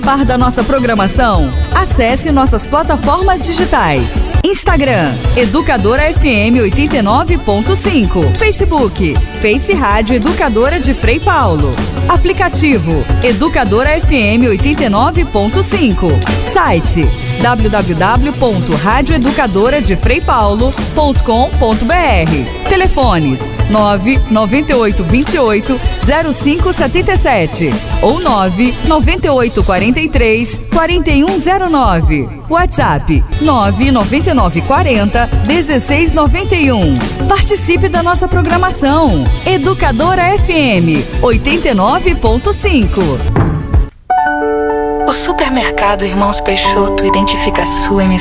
Par da nossa programação, acesse nossas plataformas digitais. Instagram, Educadora FM 89.5. Facebook, Face Rádio Educadora de Frei Paulo. Aplicativo, Educadora FM 89.5. Site, www.radioeducadoradefreipaulo.com.br. Telefones, 99828-0577 ou 99843-4109. WhatsApp, 99940-1691. Participe da nossa programação. Educadora FM 89.5. O supermercado Irmãos Peixoto identifica a sua emissora